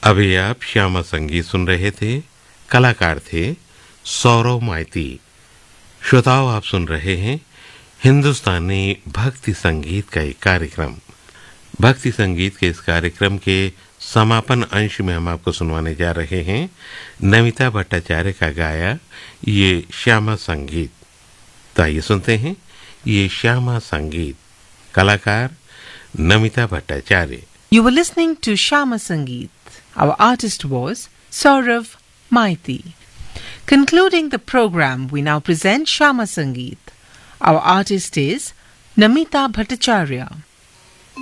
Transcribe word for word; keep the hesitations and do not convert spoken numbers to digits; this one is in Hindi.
अभी आप श्यामा संगीत सुन रहे थे। कलाकार थे सौरव माइती। श्रोताओं, आप सुन रहे हैं हिंदुस्तानी भक्ति संगीत का एक कार्यक्रम। भक्ति संगीत के इस कार्यक्रम के समापन अंश में हम आपको सुनवाने जा रहे हैं नमिता भट्टाचार्य का गाया ये श्यामा संगीत। तो आइए सुनते हैं ये श्यामा संगीत। कलाकार Namita Bhattacharya. You were listening to Shama Sangeet. Our artist was Saurav Maiti. Concluding the program, we now present Shama Sangeet. Our artist is Namita Bhattacharya.